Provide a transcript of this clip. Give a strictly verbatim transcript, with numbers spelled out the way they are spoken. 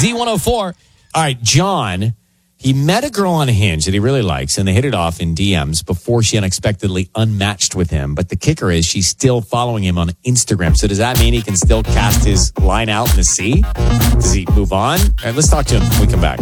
Z one oh four. All right, John, he met a girl on Hinge that he really likes, and they hit it off in D Ms before she unexpectedly unmatched with him. But the kicker is she's still following him on Instagram. So does that mean he can still cast his line out in the sea? Does he move on? All right, let's talk to him when we come back.